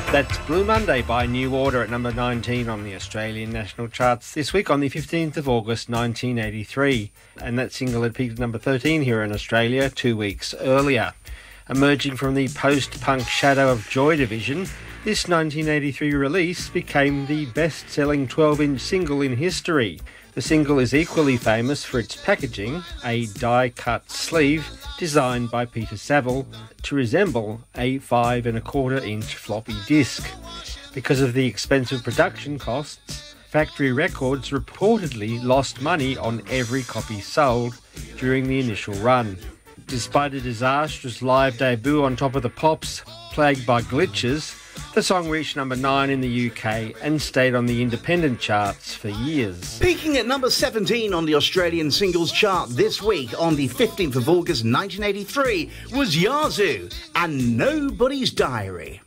That's Blue Monday by New Order at number 19 on the Australian national charts this week on the 15th of August 1983. And that single had peaked at number 13 here in Australia 2 weeks earlier. Emerging from the post-punk shadow of Joy Division, this 1983 release became the best-selling 12-inch single in history. The single is equally famous for its packaging, a die-cut sleeve designed by Peter Saville to resemble a 5 1/4-inch floppy disk. Because of the expensive production costs, Factory Records reportedly lost money on every copy sold during the initial run. Despite a disastrous live debut on Top of the Pops, plagued by glitches, the song reached number 9 in the UK and stayed on the independent charts for years. Peaking at number 17 on the Australian singles chart this week on the 15th of August 1983 was Yazoo and Nobody's Diary.